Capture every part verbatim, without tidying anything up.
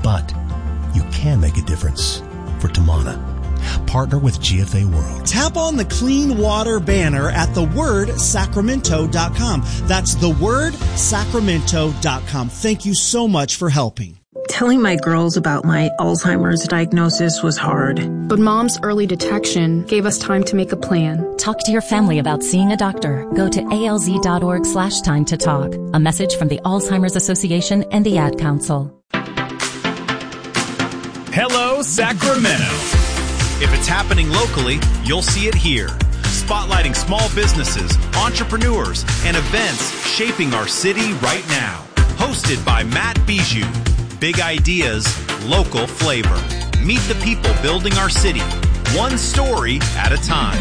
But you can make a difference for Tamana. Partner with G F A World. Tap on the Clean Water banner at the word sacramento dot com. That's the word sacramento dot com. Thank you so much for helping. Telling my girls about my Alzheimer's diagnosis was hard. But Mom's early detection gave us time to make a plan. Talk to your family about seeing a doctor. Go to alz.org slash time to talk. A message from the Alzheimer's Association and the Ad Council. Hello, Sacramento. If it's happening locally, you'll see it here. Spotlighting small businesses, entrepreneurs, and events shaping our city right now. Hosted by Matt Bijou. Big ideas, local flavor. Meet the people building our city, one story at a time.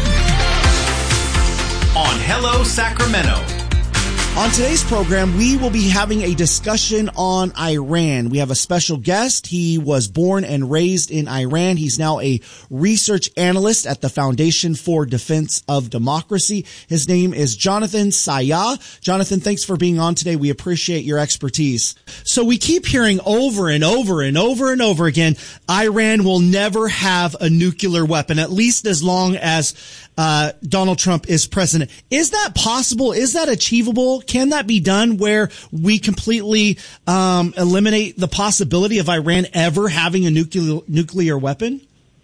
On Hello, Sacramento. On today's program, we will be having a discussion on Iran. We have a special guest. He was born and raised in Iran. He's now a research analyst at the Foundation for Defense of Democracy. His name is Jonathan Sayah. Jonathan, thanks for being on today. We appreciate your expertise. So we keep hearing over and over and over and over again, Iran will never have a nuclear weapon, at least as long as Uh, Donald Trump is president. Is that possible? Is that achievable? Can that be done where we completely um, eliminate the possibility of Iran ever having a nuclear nuclear weapon?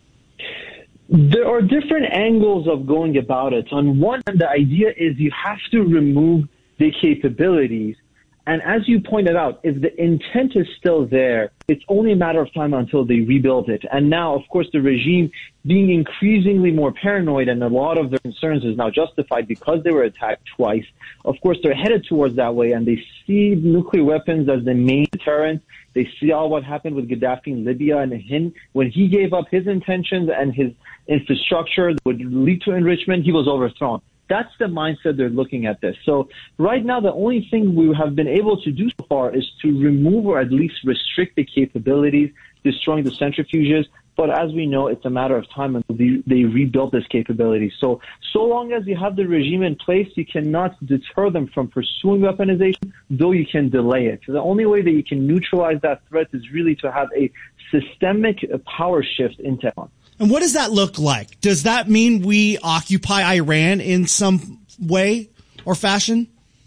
There are different angles of going about it. On one hand, the idea is you have to remove the capabilities. And as you pointed out, if the intent is still there, it's only a matter of time until they rebuild it. And now, of course, the regime being increasingly more paranoid, and a lot of their concerns is now justified because they were attacked twice. Of course, they're headed towards that way, and they see nuclear weapons as the main deterrent. They see all what happened with Gaddafi in Libya, and him, when he gave up his intentions and his infrastructure that would lead to enrichment, he was overthrown. That's the mindset they're looking at this. So right now, the only thing we have been able to do so far is to remove or at least restrict the capabilities, destroying the centrifuges. But as we know, it's a matter of time until they, they rebuild this capability. So, so long as you have the regime in place, you cannot deter them from pursuing weaponization, though you can delay it. So the only way that you can neutralize that threat is really to have a systemic power shift in Tehran. And what does that look like? Does that mean we occupy Iran in some way or fashion?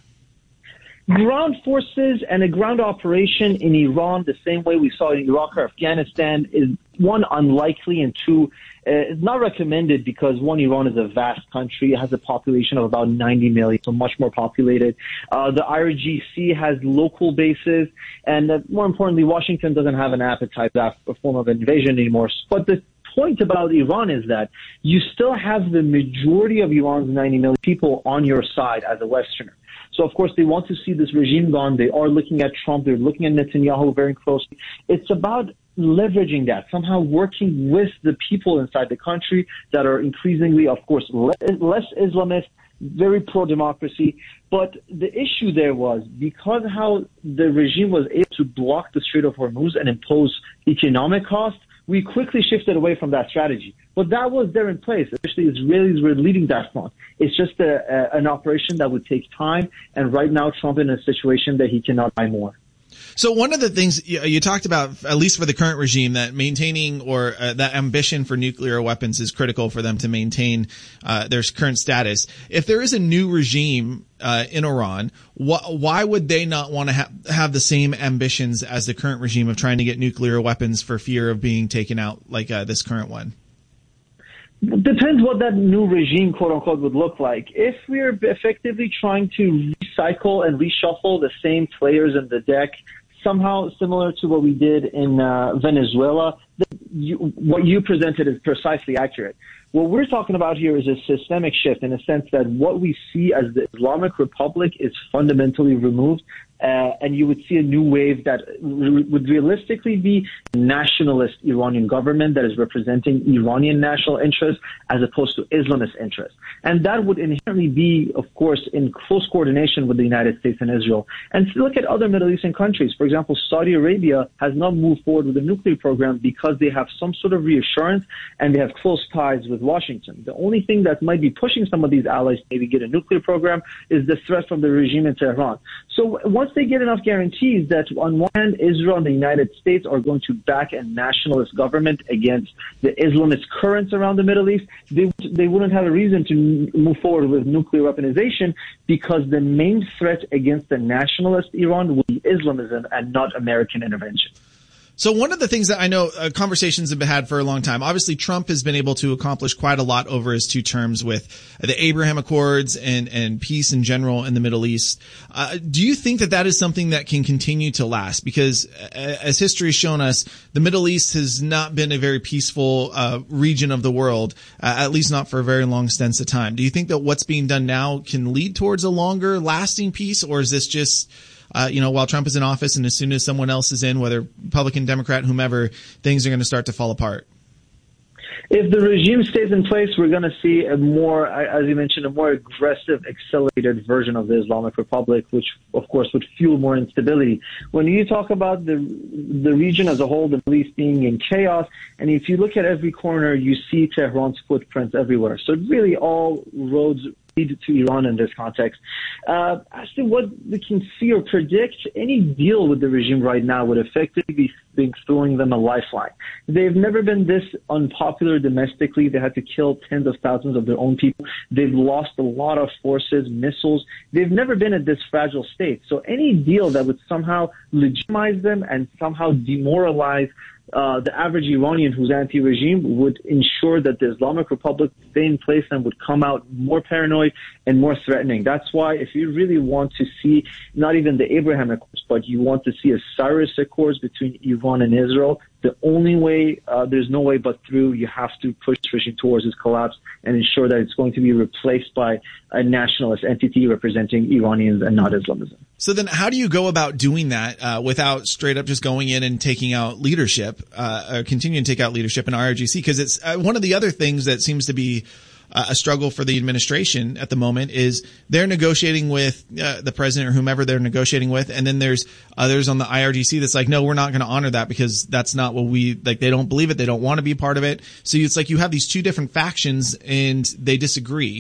Ground forces and a ground operation in Iran, the same way we saw in Iraq or Afghanistan, is one, unlikely, and two, uh, it's not recommended because, one, Iran is a vast country. It has a population of about ninety million, so much more populated. Uh, the I R G C has local bases, and uh, more importantly, Washington doesn't have an appetite for that form of invasion anymore. But the point about Iran is that you still have the majority of Iran's ninety million people on your side as a Westerner. So, of course, they want to see this regime gone. They are looking at Trump. They're looking at Netanyahu very closely. It's about leveraging that, somehow working with the people inside the country that are increasingly, of course, less Islamist, very pro-democracy. But the issue there was because how the regime was able to block the Strait of Hormuz and impose economic costs, we quickly shifted away from that strategy. But that was there in place. Especially Israelis were leading that front. It's just a, a, an operation that would take time. And right now, Trump is in a situation that he cannot buy more. So one of the things you, you talked about, at least for the current regime, that maintaining or uh, that ambition for nuclear weapons is critical for them to maintain uh, their current status. If there is a new regime uh, in Iran, wh- why would they not want to ha- have the same ambitions as the current regime of trying to get nuclear weapons for fear of being taken out like uh, this current one? It depends what that new regime, quote unquote, would look like. If we're effectively trying to recycle and reshuffle the same players in the deck, somehow similar to what we did in uh, Venezuela, you, what you presented is precisely accurate. What we're talking about here is a systemic shift in a sense that what we see as the Islamic Republic is fundamentally removed, uh, and you would see a new wave that re- would realistically be a nationalist Iranian government that is representing Iranian national interests as opposed to Islamist interests. And that would inherently be, of course, in close coordination with the United States and Israel. And to look at other Middle Eastern countries, for example, Saudi Arabia has not moved forward with a nuclear program because they have some sort of reassurance and they have close ties with Washington. The only thing that might be pushing some of these allies to maybe get a nuclear program is the threat from the regime in Tehran. So once once they get enough guarantees that on one hand, Israel and the United States are going to back a nationalist government against the Islamist currents around the Middle East, they, they wouldn't have a reason to move forward with nuclear weaponization, because the main threat against the nationalist Iran would be Islamism and not American intervention. So one of the things that I know uh, conversations have been had for a long time, obviously Trump has been able to accomplish quite a lot over his two terms with the Abraham Accords and, and peace in general in the Middle East. Uh, do you think that that is something that can continue to last? Because uh, as history has shown us, the Middle East has not been a very peaceful uh, region of the world, uh, at least not for very long stints of time. Do you think that what's being done now can lead towards a longer lasting peace, or is this just Uh, you know, while Trump is in office and as soon as someone else is in, whether Republican, Democrat, whomever, things are going to start to fall apart? If the regime stays in place, we're going to see a more, as you mentioned, a more aggressive, accelerated version of the Islamic Republic, which, of course, would fuel more instability. When you talk about the the region as a whole, the Middle East being in chaos, and if you look at every corner, you see Tehran's footprints everywhere. So really all roads lead to Iran in this context. Uh, as to what we can see or predict, any deal with the regime right now would effectively be throwing them a lifeline. They've never been this unpopular domestically. They had to kill tens of thousands of their own people. They've lost a lot of forces, missiles. They've never been at this fragile state. So any deal that would somehow legitimize them and somehow demoralize Uh, the average Iranian who's anti-regime would ensure that the Islamic Republic would stay in place and would come out more paranoid and more threatening. That's why if you really want to see not even the Abraham Accords, but you want to see a Cyrus Accords between Iran and Israel, the only way, uh, there's no way but through, you have to push the regime towards its collapse and ensure that it's going to be replaced by a nationalist entity representing Iranians and not Islamism. So then how do you go about doing that uh, without straight up just going in and taking out leadership, uh, or continuing to take out leadership in I R G C? Because it's uh, one of the other things that seems to be uh, a struggle for the administration at the moment is they're negotiating with uh, the president or whomever they're negotiating with, and then there's others on the I R G C that's like, no, we're not going to honor that because that's not what we like. They don't believe it. They don't want to be part of it. So it's like you have these two different factions and they disagree.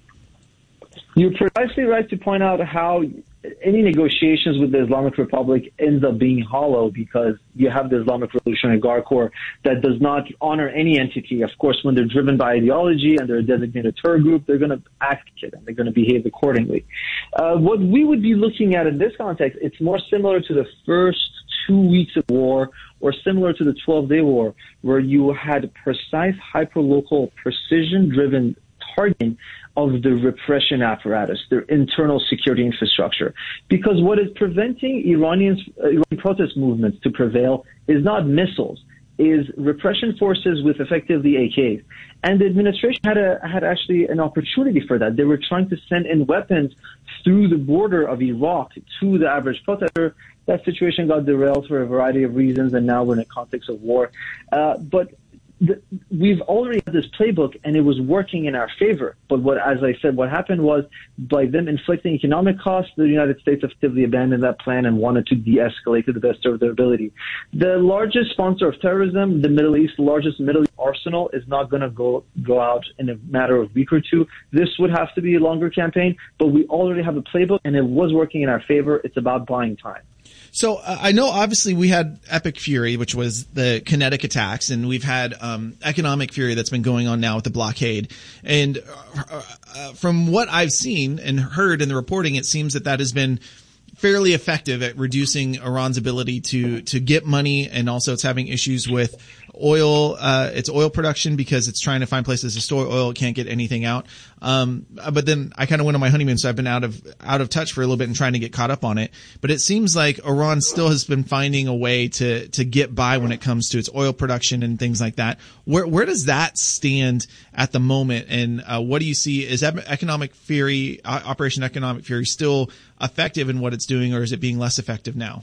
You're precisely right to point out how any negotiations with the Islamic Republic ends up being hollow because you have the Islamic Revolutionary Guard Corps that does not honor any entity. Of course, when they're driven by ideology and they're a designated terror group, they're going to act it and they're going to behave accordingly. Uh, what we would be looking at in this context, it's more similar to the first two weeks of war or similar to the twelve-day war, where you had precise, hyper-local, precision-driven targeting of the repression apparatus, their internal security infrastructure. Because what is preventing Iranians, uh, Iranian protest movements to prevail is not missiles, is repression forces with effectively A Ks. And the administration had a, had actually an opportunity for that. They were trying to send in weapons through the border of Iraq to the average protester. That situation got derailed for a variety of reasons, and now we're in a context of war. Uh, but The, we've already had this playbook and it was working in our favor. But what, as I said, what happened was by them inflicting economic costs, the United States effectively abandoned that plan and wanted to de-escalate to the best of their ability. The largest sponsor of terrorism, the Middle East, the largest Middle East arsenal, is not going to go go out in a matter of a week or two. This would have to be a longer campaign, but we already have a playbook and it was working in our favor. It's about buying time. So uh, I know obviously we had Epic Fury, which was the kinetic attacks, and we've had um, economic fury that's been going on now with the blockade. And uh, uh, from what I've seen and heard in the reporting, it seems that that has been fairly effective at reducing Iran's ability to to get money, and also it's having issues with oil, uh, its oil production because it's trying to find places to store oil. It can't get anything out. Um, but then I kind of went on my honeymoon, so I've been out of, out of touch for a little bit and trying to get caught up on it. But it seems like Iran still has been finding a way to, to get by when it comes to its oil production and things like that. Where, where does that stand at the moment? And, uh, what do you see? Is economic fury, uh, Operation Economic Fury still effective in what it's doing, or is it being less effective now?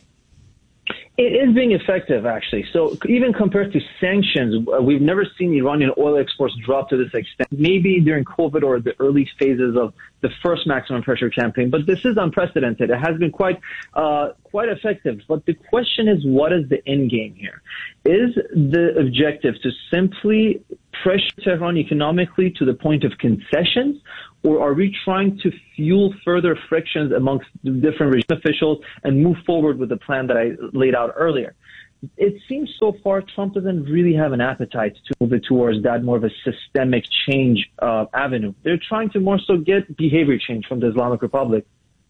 It is being effective, actually. So even compared to sanctions, we've never seen Iranian oil exports drop to this extent. Maybe during COVID or the early phases of the first maximum pressure campaign, but this is unprecedented. It has been quite, uh, quite effective. But the question is, what is the end game here? Is the objective to simply pressure Tehran economically to the point of concessions, Or are we trying to fuel further frictions amongst the different regime officials and move forward with the plan that I laid out earlier? It seems so far Trump doesn't really have an appetite to move it towards that more of a systemic change uh, avenue. They're trying to more so get behavior change from the Islamic Republic.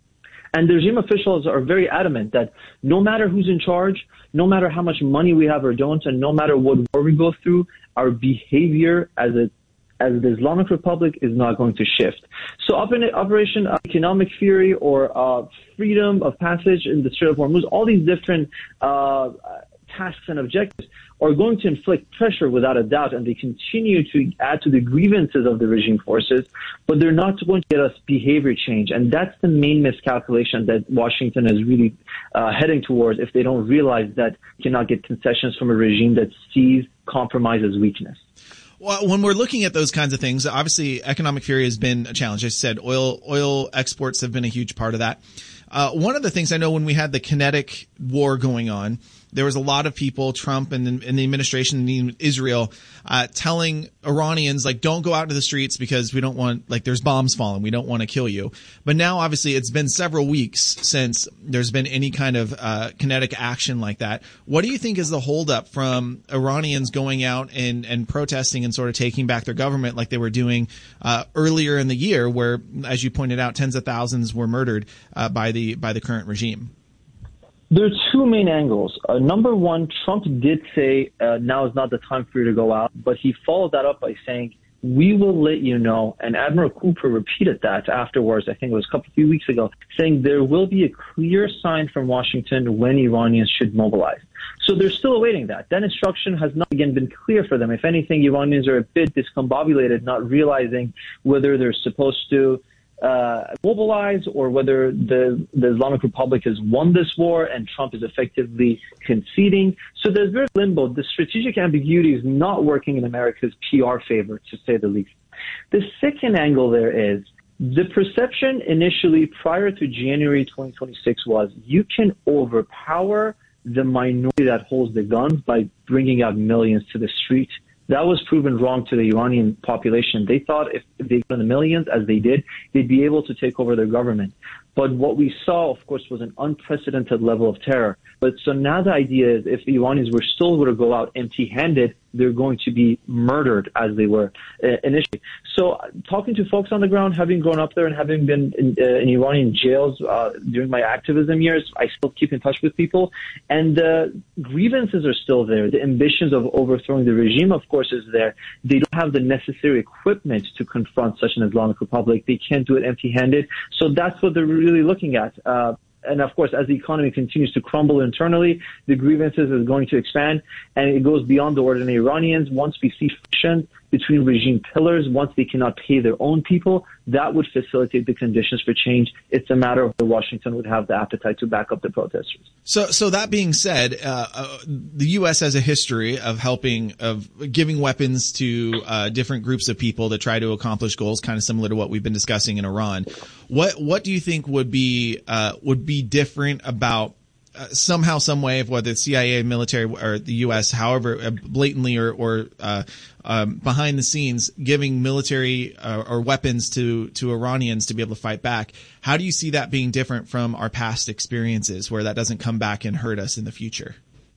And the regime officials are very adamant that no matter who's in charge, no matter how much money we have or don't, and no matter what war we go through, our behavior as a as the Islamic Republic is not going to shift. So Operation Economic Fury or uh, freedom of passage in the Strait of Hormuz, all these different uh, tasks and objectives are going to inflict pressure without a doubt, and they continue to add to the grievances of the regime forces, but they're not going to get us behavior change. And that's the main miscalculation that Washington is really uh, heading towards if they don't realize that you cannot get concessions from a regime that sees compromise as weakness. Well, when we're looking at those kinds of things, obviously economic fury has been a challenge. As I said, oil oil exports have been a huge part of that. Uh, one of the things I know when we had the kinetic war going on, there was a lot of people, Trump and, and the administration in Israel, uh, telling Iranians, like, don't go out into the streets because we don't want, like, there's bombs falling. We don't want to kill you. But now, obviously, it's been several weeks since there's been any kind of uh, kinetic action like that. What do you think is the holdup from Iranians going out and, and protesting and sort of taking back their government like they were doing uh, earlier in the year where, as you pointed out, tens of thousands were murdered uh, by the by the current regime? There are two main angles. Uh, number one, Trump did say uh, now is not the time for you to go out, but he followed that up by saying, we will let you know. And Admiral Cooper repeated that afterwards, I think it was a couple few weeks ago, saying there will be a clear sign from Washington when Iranians should mobilize. So they're still awaiting that. That instruction has not, again, been clear for them. If anything, Iranians are a bit discombobulated, not realizing whether they're supposed to Uh, mobilize or whether the, the Islamic Republic has won this war and Trump is effectively conceding. So there's very limbo. The strategic ambiguity is not working in America's P R favor, to say the least. The second angle there is the perception initially prior to January twenty twenty-six was you can overpower the minority that holds the guns by bringing out millions to the street. That was proven wrong to the Iranian population. They thought if they got in the millions, as they did, they'd be able to take over their government. But what we saw, of course, was an unprecedented level of terror. But so now the idea is if the Iranians were still were to go out empty-handed, they're going to be murdered as they were uh, initially. So uh, talking to folks on the ground, having grown up there and having been in, uh, in Iranian jails uh, during my activism years, I still keep in touch with people. And uh, grievances are still there. The ambitions of overthrowing the regime, of course, is there. They don't have the necessary equipment to confront such an Islamic Republic. They can't do it empty-handed. So that's what they're really looking at. Uh, And of course, as the economy continues to crumble internally, the grievances is going to expand, and it goes beyond the ordinary Iranians. Once we see friction between regime pillars, once they cannot pay their own people, that would facilitate the conditions for change. It's a matter of whether Washington would have the appetite to back up the protesters. So, so that being said, uh, uh, the U S has a history of helping, of giving weapons to uh, different groups of people to try to accomplish goals, kind of similar to what we've been discussing in Iran. What, what do you think would be, uh, would be different about uh, somehow, some way, of whether it's C I A, military, or the U S, however, uh, blatantly or, or uh, um, behind the scenes, giving military uh, or weapons to, to Iranians to be able to fight back? How do you see that being different from our past experiences where that doesn't come back and hurt us in the future?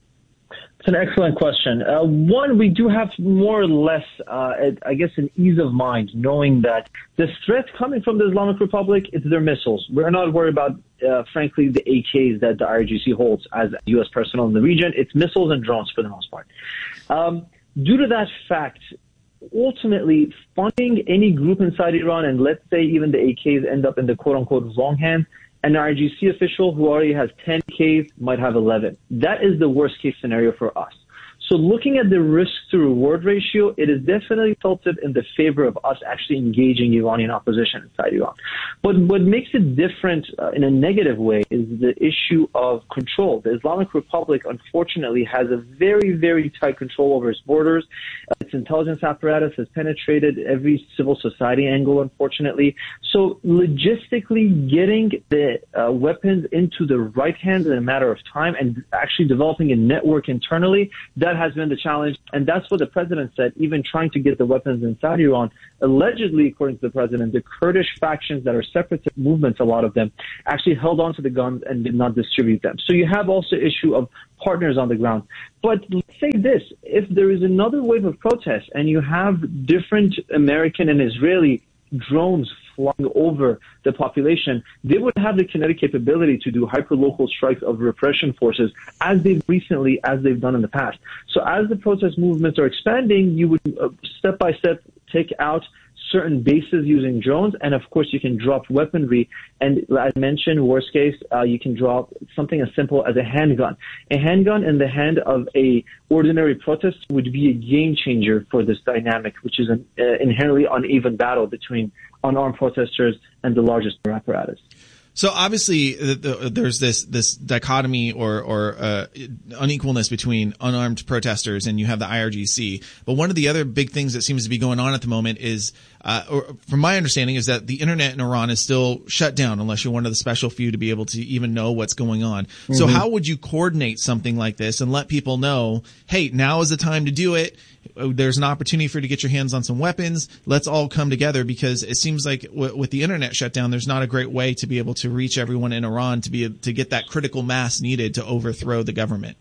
It's an excellent question. Uh, one, we do have more or less, uh, I guess, an ease of mind knowing that the threat coming from the Islamic Republic is their missiles. We're not worried about, uh, frankly, the A Ks that the I R G C holds as U S personnel in the region. It's missiles and drones for the most part. Um, due to that fact, ultimately, funding any group inside Iran, and let's say even the A Ks end up in the quote-unquote wrong hands, an I R G C official who already has ten Ks might have eleven. That is the worst case scenario for us. So looking at the risk to reward ratio, it is definitely tilted in the favor of us actually engaging Iranian opposition inside Iran. But what makes it different uh, in a negative way is the issue of control. The Islamic Republic, unfortunately, has a very, very tight control over its borders. Uh, its intelligence apparatus has penetrated every civil society angle, unfortunately. So logistically, getting the uh, weapons into the right hands in a matter of time and actually developing a network internally, that that has been the challenge, and that's what the president said, even trying to get the weapons inside Iran. Allegedly, according to the president, the Kurdish factions that are separatist movements, a lot of them, actually held on to the guns and did not distribute them. So you have also issue of partners on the ground. But let's say this, if there is another wave of protests and you have different American and Israeli drones flying over the population, they would have the kinetic capability to do hyperlocal strikes of repression forces as they've recently, as they've done in the past. So as the protest movements are expanding, you would uh, step by step take out certain bases using drones, and of course you can drop weaponry. And as I mentioned, worst case, uh, you can drop something as simple as a handgun. A handgun in the hand of a ordinary protest would be a game changer for this dynamic, which is an uh, inherently uneven battle between unarmed protesters and the largest apparatus. So obviously, the, the, there's this this dichotomy or or uh, unequalness between unarmed protesters, and you have the I R G C. But one of the other big things that seems to be going on at the moment is, uh, or from my understanding, is that the internet in Iran is still shut down unless you're one of the special few to be able to even know what's going on. Mm-hmm. So how would you coordinate something like this and let people know, hey, now is the time to do it? There's an opportunity for you to get your hands on some weapons. Let's all come together, because it seems like w- with the internet shut down, there's not a great way to be able to reach everyone in Iran to be to get that critical mass needed to overthrow the government.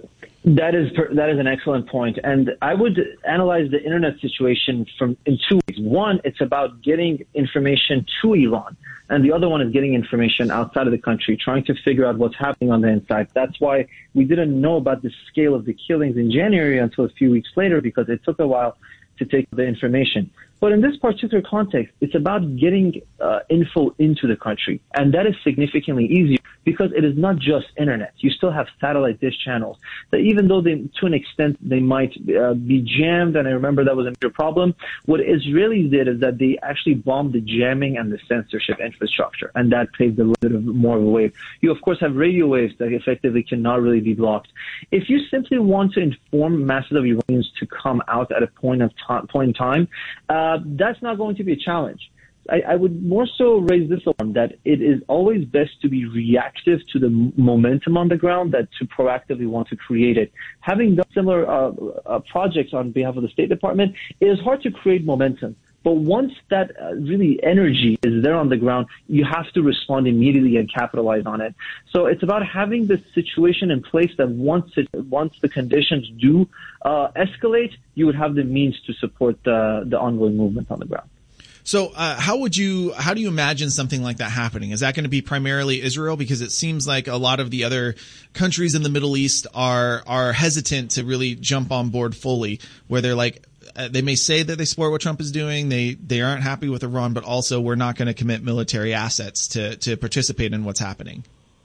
That is that is an excellent point, and I would analyze the internet situation from in two ways. One, it's about getting information to Iran, and the other one is getting information outside of the country, trying to figure out what's happening on the inside. That's why we didn't know about the scale of the killings in January until a few weeks later, because it took a while to take the information. But in this particular context, it's about getting uh, info into the country, and that is significantly easier because it is not just internet. You still have satellite dish channels that, even though they, to an extent, they might uh, be jammed, and I remember that was a major problem, what Israelis did is that they actually bombed the jamming and the censorship infrastructure, and that paved a little bit of more of a wave. You, of course, have radio waves that effectively cannot really be blocked. If you simply want to inform masses of Iranians to come out at a point of time, point in time, uh, that's not going to be a challenge. I, I would more so raise this one, that it is always best to be reactive to the momentum on the ground than to proactively want to create it. Having done similar uh, uh, projects on behalf of the State Department, it is hard to create momentum. But once that uh, really energy is there on the ground, you have to respond immediately and capitalize on it. So it's about having this situation in place that once it, once the conditions do uh, escalate, you would have the means to support the, the ongoing movement on the ground. So, uh, how would you, how do you imagine something like that happening? Is that going to be primarily Israel? Because it seems like a lot of the other countries in the Middle East are, are hesitant to really jump on board fully, where they're like, uh, they may say that they support what Trump is doing. They, they aren't happy with Iran, but also we're not going to commit military assets to, to participate in what's happening.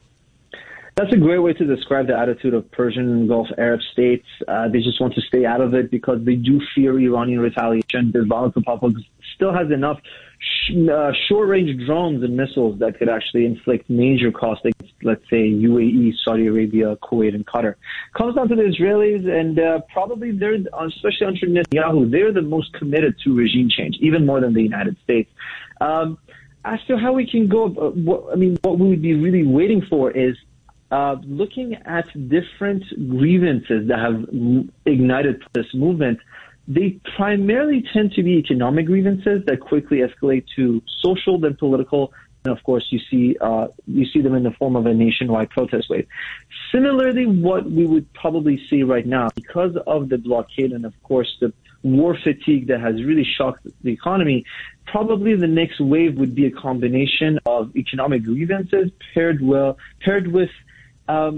That's a great way to describe the attitude of Persian and Gulf Arab states. Uh, they just want to stay out of it because they do fear Iranian retaliation. The Islamic Republic still has enough sh- uh, short-range drones and missiles that could actually inflict major costs against, let's say, U A E, Saudi Arabia, Kuwait, and Qatar. Comes down to the Israelis, and uh, probably they're, especially under Netanyahu, they're the most committed to regime change, even more than the United States. Um, as to how we can go, uh, what, I mean, what we would be really waiting for is Uh, looking at different grievances that have ignited this movement. They primarily tend to be economic grievances that quickly escalate to social, then political, and of course you see uh, you see them in the form of a nationwide protest wave. Similarly, what we would probably see right now, because of the blockade and of course the war fatigue that has really shocked the economy, probably the next wave would be a combination of economic grievances paired well paired with Um,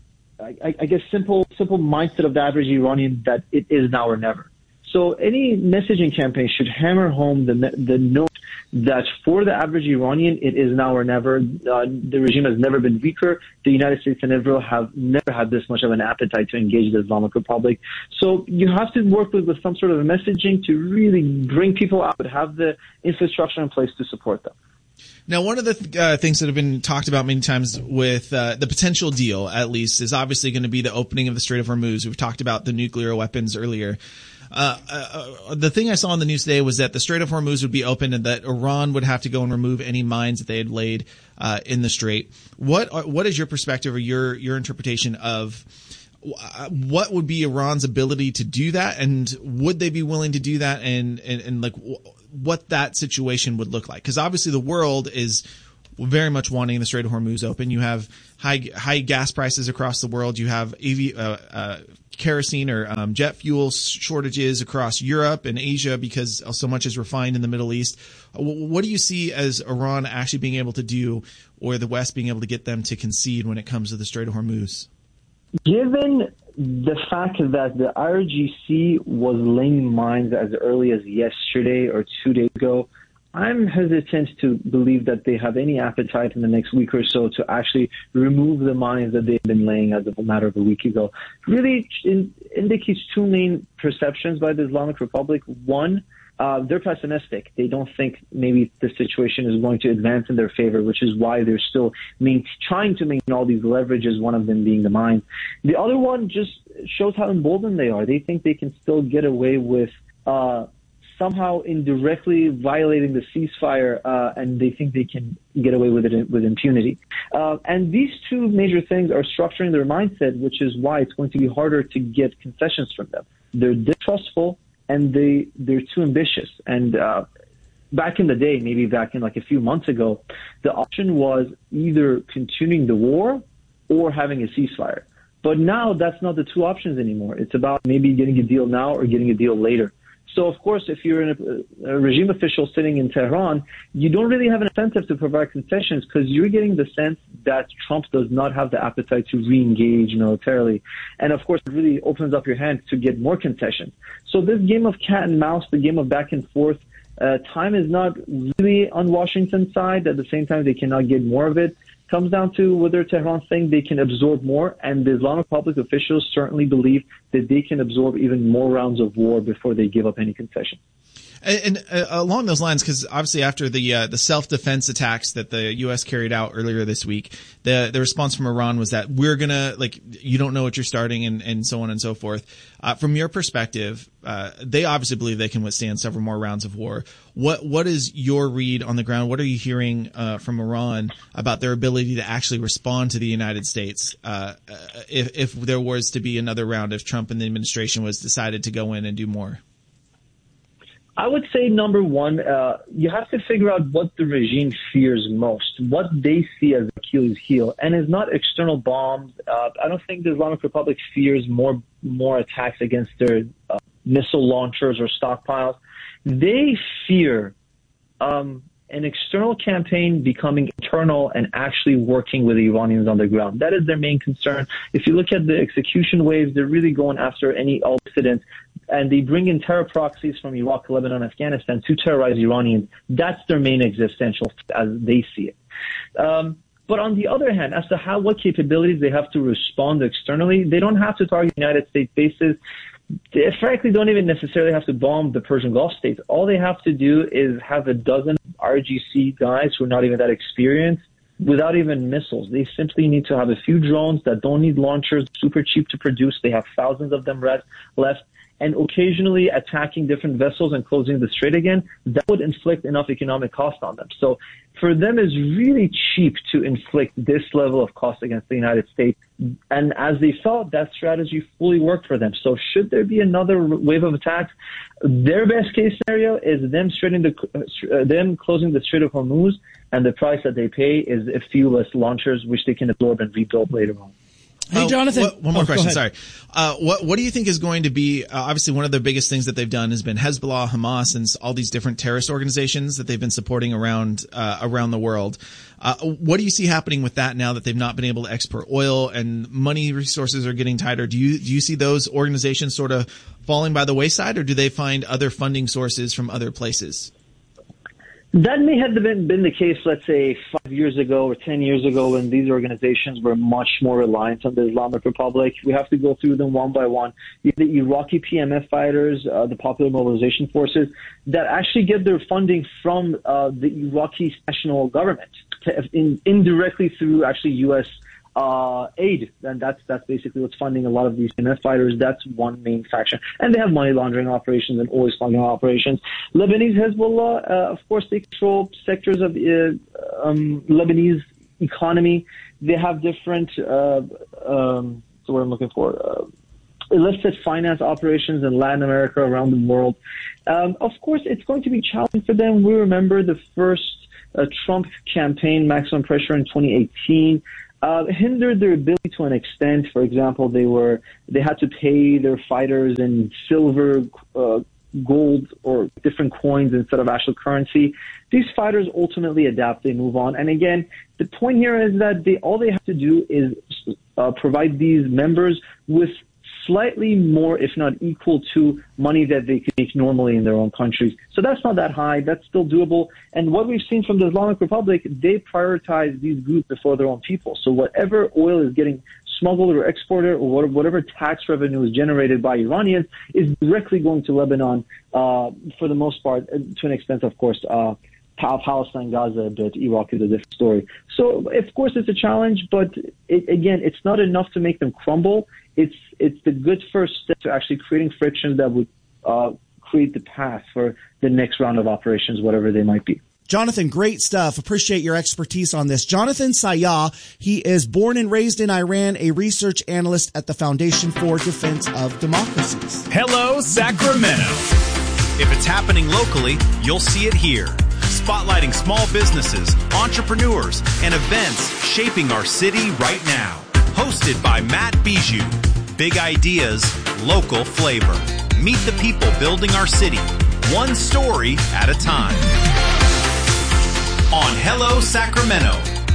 I, I guess simple, simple mindset of the average Iranian that it is now or never. So any messaging campaign should hammer home the the note that for the average Iranian, it is now or never. Uh, the regime has never been weaker. The United States and Israel have never had this much of an appetite to engage the Islamic Republic. So you have to work with, with some sort of messaging to really bring people out, have the infrastructure in place to support them. Now, one of the th- uh, things that have been talked about many times with uh, the potential deal, at least, is obviously going to be the opening of the Strait of Hormuz. We've talked about the nuclear weapons earlier. Uh, uh, the thing I saw in the news today was that the Strait of Hormuz would be open and that Iran would have to go and remove any mines that they had laid uh, in the strait. What are, what is your perspective or your your interpretation of what would be Iran's ability to do that, and would they be willing to do that, and and, and like what that situation would look like? Because obviously the world is very much wanting the Strait of Hormuz open. You have high high gas prices across the world. You have A V, uh, uh, kerosene or um, jet fuel shortages across Europe and Asia because so much is refined in the Middle East. What do you see as Iran actually being able to do, or the West being able to get them to concede when it comes to the Strait of Hormuz? Given the fact that the I R G C was laying mines as early as yesterday or two days ago, I'm hesitant to believe that they have any appetite in the next week or so to actually remove the mines that they've been laying as of a matter of a week ago. Really in, indicates two main perceptions by the Islamic Republic. One, uh, they're pessimistic. They don't think maybe the situation is going to advance in their favor, which is why they're still main, trying to maintain all these leverages, one of them being the mines. The other one just shows how emboldened they are. They think they can still get away with uh somehow indirectly violating the ceasefire, uh, and they think they can get away with it with impunity. Uh, and these two major things are structuring their mindset, which is why it's going to be harder to get concessions from them. They're distrustful, and they, they're too ambitious. And uh, back in the day, maybe back in like a few months ago, the option was either continuing the war or having a ceasefire. But now that's not the two options anymore. It's about maybe getting a deal now or getting a deal later. So, of course, if you're in a, a regime official sitting in Tehran, you don't really have an incentive to provide concessions because you're getting the sense that Trump does not have the appetite to re-engage militarily. And, of course, it really opens up your hand to get more concessions. So this game of cat and mouse, the game of back and forth, uh, time is not really on Washington's side. At the same time, they cannot get more of it. Comes down to whether Tehran think they can absorb more, and the Islamic Republic officials certainly believe that they can absorb even more rounds of war before they give up any concession. And, and uh, along those lines, because obviously after the uh, the self-defense attacks that the U S carried out earlier this week, the the response from Iran was that we're gonna, like, you don't know what you're starting, and, and so on and so forth. Uh, from your perspective, uh, they obviously believe they can withstand several more rounds of war. What what is your read on the ground? What are you hearing uh, from Iran about their ability to actually respond to the United States uh, if if there was to be another round, if Trump and the administration was decided to go in and do more? I would say, number one, uh, you have to figure out what the regime fears most, what they see as Achilles' heel, and it's not external bombs. Uh, I don't think the Islamic Republic fears more more attacks against their uh, missile launchers or stockpiles. They fear um, an external campaign becoming internal and actually working with the Iranians on the ground. That is their main concern. If you look at the execution waves, they're really going after any dissidents, and they bring in terror proxies from Iraq, Lebanon, Afghanistan to terrorize Iranians. That's their main existential as they see it. Um, but on the other hand, as to how, what capabilities they have to respond externally, they don't have to target United States bases. They frankly don't even necessarily have to bomb the Persian Gulf states. All they have to do is have a dozen R G C guys who are not even that experienced without even missiles. They simply need to have a few drones that don't need launchers, super cheap to produce. They have thousands of them left. And occasionally attacking different vessels and closing the strait again, that would inflict enough economic cost on them. So for them, it's really cheap to inflict this level of cost against the United States. And as they thought, that strategy fully worked for them. So should there be another wave of attacks, their best case scenario is them, the, uh, them closing the Strait of Hormuz, and the price that they pay is a few less launchers, which they can absorb and rebuild later on. Hey, Jonathan. Uh, one more oh, question. Sorry. Uh, what, what do you think is going to be, uh, obviously one of the biggest things that they've done has been Hezbollah, Hamas, and all these different terrorist organizations that they've been supporting around, uh, around the world. Uh, what do you see happening with that now that they've not been able to export oil and money resources are getting tighter? Do you, do you see those organizations sort of falling by the wayside, or do they find other funding sources from other places? That may have been, been the case, let's say, five years ago or ten years ago when these organizations were much more reliant on the Islamic Republic. We have to go through them one by one. You have the Iraqi P M F fighters, uh, the Popular Mobilization Forces, that actually get their funding from uh, the Iraqi national government, to, in, indirectly through actually U S Uh, aid, and that's that's basically what's funding a lot of these P M F fighters. That's one main faction, and they have money laundering operations and oil smuggling operations. Lebanese Hezbollah, uh, of course, they control sectors of the uh, um, Lebanese economy. They have different uh, um, the word I'm looking for, uh, illicit finance operations in Latin America, around the world. Um, of course, it's going to be challenging for them. We remember the first uh, Trump campaign, Maximum Pressure, in twenty eighteen, uh, hindered their ability to an extent. For example, they were they had to pay their fighters in silver, uh, gold, or different coins instead of actual currency. These fighters ultimately adapt, they move on. And again, the point here is that they all they have to do is uh, provide these members with slightly more, if not equal to, money that they could make normally in their own countries. So that's not that high. That's still doable. And what we've seen from the Islamic Republic, they prioritize these groups before their own people. So whatever oil is getting smuggled or exported, or whatever tax revenue is generated by Iranians, is directly going to Lebanon, uh, for the most part, to an extent, of course. Uh, Palestine, Gaza, a bit. Iraq is a different story. So, of course, it's a challenge, but it, again, it's not enough to make them crumble. It's it's the good first step to actually creating frictions that would uh, create the path for the next round of operations, whatever they might be. Jonathan, great stuff. Appreciate your expertise on this. Jonathan Sayah, he is born and raised in Iran, a research analyst at the Foundation for Defense of Democracies. Hello, Sacramento. If it's happening locally, you'll see it here. Spotlighting small businesses, entrepreneurs, and events shaping our city right now. Hosted by Matt Bijou. Big ideas, local flavor. Meet the people building our city, one story at a time. On Hello, Sacramento.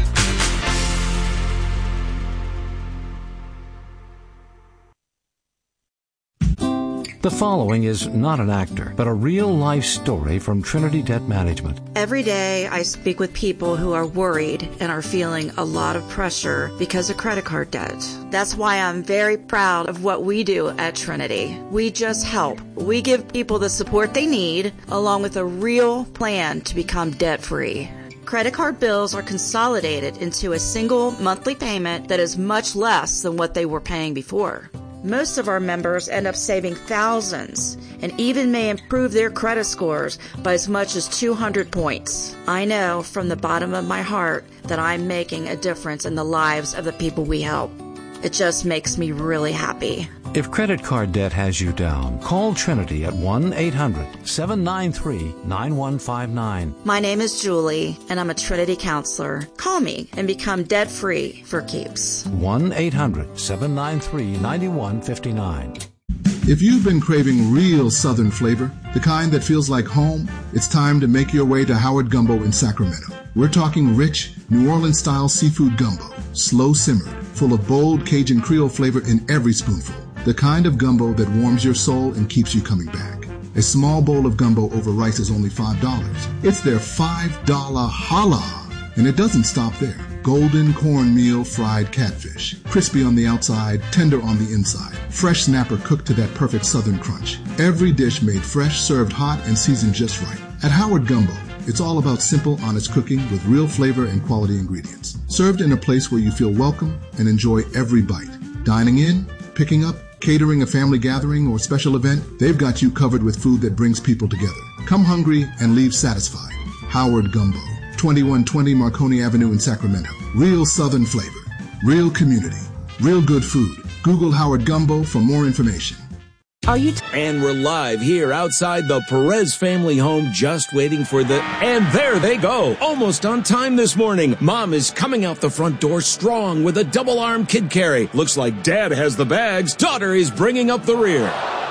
The following is not an actor, but a real-life story from Trinity Debt Management. Every day I speak with people who are worried and are feeling a lot of pressure because of credit card debt. That's why I'm very proud of what we do at Trinity. We just help. We give people the support they need, along with a real plan to become debt-free. Credit card bills are consolidated into a single monthly payment that is much less than what they were paying before. Most of our members end up saving thousands and even may improve their credit scores by as much as two hundred points. I know from the bottom of my heart that I'm making a difference in the lives of the people we help. It just makes me really happy. If credit card debt has you down, call Trinity at one eight hundred seven nine three nine one five nine. My name is Julie, and I'm a Trinity counselor. Call me and become debt-free for keeps. one eight hundred seven nine three nine one five nine. If you've been craving real Southern flavor, the kind that feels like home, it's time to make your way to Howard Gumbo in Sacramento. We're talking rich, New Orleans-style seafood gumbo, slow-simmered, full of bold Cajun Creole flavor in every spoonful. The kind of gumbo that warms your soul and keeps you coming back. A small bowl of gumbo over rice is only five dollars. It's their five dollar holla. And it doesn't stop there. Golden cornmeal fried catfish. Crispy on the outside, tender on the inside. Fresh snapper cooked to that perfect Southern crunch. Every dish made fresh, served hot, and seasoned just right. At Howard Gumbo, it's all about simple, honest cooking with real flavor and quality ingredients. Served in a place where you feel welcome and enjoy every bite. Dining in, picking up, catering a family gathering or special event, they've got you covered with food that brings people together. Come hungry and leave satisfied. Howard Gumbo, twenty-one twenty Marconi Avenue in Sacramento. Real Southern flavor, real community, real good food. Google Howard Gumbo for more information. Are you t- and we're live here outside the Perez family home, just waiting for the... And there they go, almost on time this morning. Mom is coming out the front door strong with a double-arm kid carry. Looks like Dad has the bags. Daughter is bringing up the rear.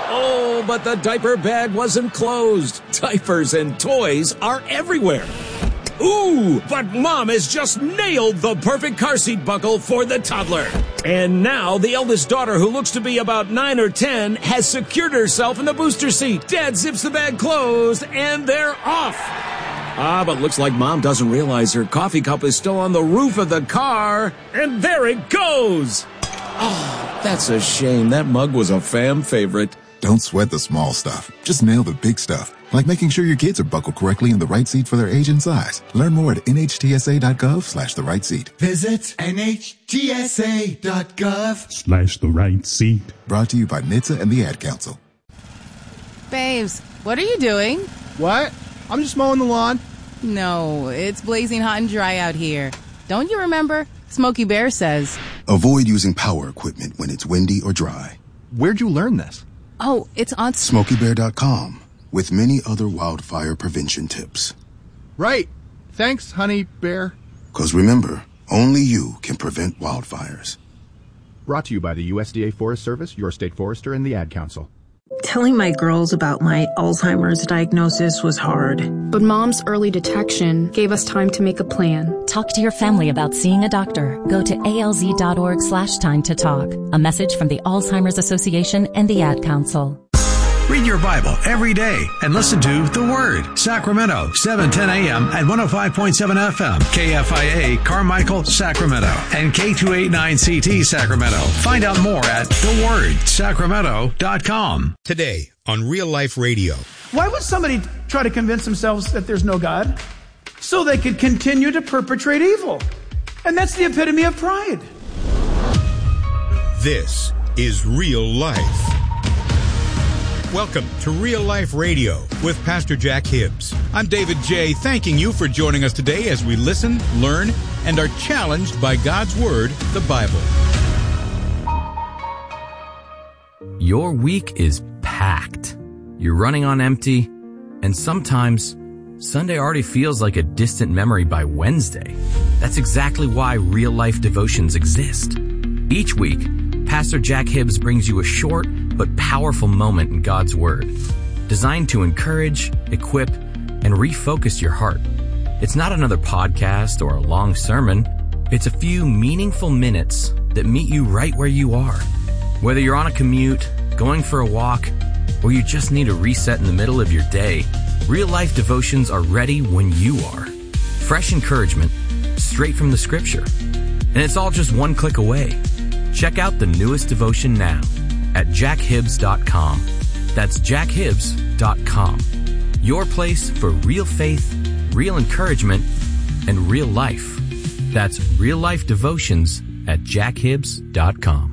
Oh, but the diaper bag wasn't closed. Diapers and toys are everywhere. Ooh, but Mom has just nailed the perfect car seat buckle for the toddler. And now the eldest daughter, who looks to be about nine or ten, has secured herself in the booster seat. Dad zips the bag closed, and they're off. Ah, but looks like Mom doesn't realize her coffee cup is still on the roof of the car. And there it goes. Oh, that's a shame. That mug was a fam favorite. Don't sweat the small stuff. Just nail the big stuff. Like making sure your kids are buckled correctly in the right seat for their age and size. Learn more at nhtsa.gov slash the right seat. Visit nhtsa.gov slash the right seat. Brought to you by N H T S A and the Ad Council. Babes, what are you doing? What? I'm just mowing the lawn. No, it's blazing hot and dry out here. Don't you remember? Smokey Bear says. Avoid using power equipment when it's windy or dry. Where'd you learn this? Oh, it's on Smokey Bear dot com, with many other wildfire prevention tips. Right. Thanks, Honey Bear. Because remember, only you can prevent wildfires. Brought to you by the U S D A Forest Service, your state forester, and the Ad Council. Telling my girls about my Alzheimer's diagnosis was hard. But Mom's early detection gave us time to make a plan. Talk to your family about seeing a doctor. Go to alz.org slash time to talk. A message from the Alzheimer's Association and the Ad Council. Read your Bible every day and listen to The Word. Sacramento, seven ten a.m. at one oh five point seven F M. K F I A, Carmichael, Sacramento. And K two eighty-nine C T, Sacramento. Find out more at the word sacramento dot com. Today on Real Life Radio. Why would somebody try to convince themselves that there's no God? So they could continue to perpetrate evil. And that's the epitome of pride. This is Real Life. Welcome to Real Life Radio with Pastor Jack Hibbs. I'm David J., thanking you for joining us today as we listen, learn, and are challenged by God's Word, the Bible. Your week is packed. You're running on empty, and sometimes Sunday already feels like a distant memory by Wednesday. That's exactly why Real Life Devotions exist. Each week, Pastor Jack Hibbs brings you a short but powerful moment in God's Word, designed to encourage, equip, and refocus your heart. It's not another podcast or a long sermon. It's a few meaningful minutes that meet you right where you are. Whether you're on a commute, going for a walk, or you just need a reset in the middle of your day, Real Life Devotions are ready when you are. Fresh encouragement, straight from the Scripture. And it's all just one click away. Check out the newest devotion now at jack hibbs dot com. That's jack hibbs dot com. Your place for real faith, real encouragement, and real life. That's Real Life Devotions at jack hibbs dot com.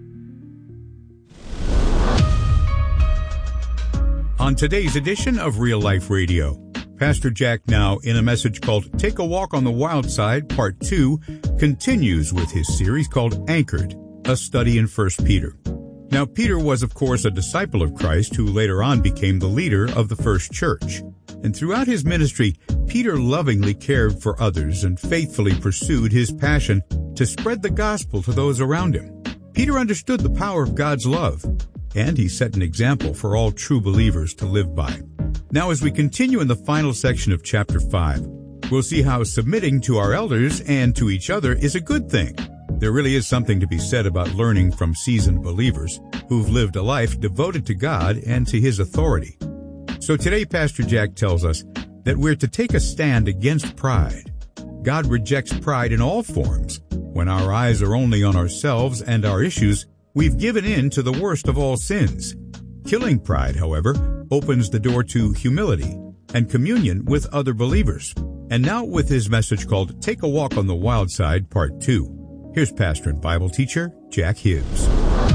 On today's edition of Real Life Radio, Pastor Jack, now in a message called Take a Walk on the Wild Side, Part two, continues with his series called Anchored, a study in First Peter. Now, Peter was, of course, a disciple of Christ who later on became the leader of the first church. And throughout his ministry, Peter lovingly cared for others and faithfully pursued his passion to spread the gospel to those around him. Peter understood the power of God's love, and he set an example for all true believers to live by. Now, as we continue in the final section of chapter five, we'll see how submitting to our elders and to each other is a good thing. There really is something to be said about learning from seasoned believers who've lived a life devoted to God and to His authority. So today, Pastor Jack tells us that we're to take a stand against pride. God rejects pride in all forms. When our eyes are only on ourselves and our issues, we've given in to the worst of all sins. Killing pride, however, opens the door to humility and communion with other believers. And now with his message called Take a Walk on the Wild Side, Part two. Here's pastor and Bible teacher, Jack Hibbs.